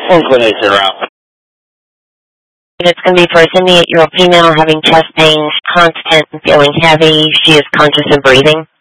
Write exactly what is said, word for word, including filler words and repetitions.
Inclination route. It's going to be for a seventy-eight-year-old female having chest pain, constant, feeling heavy. She is conscious and breathing.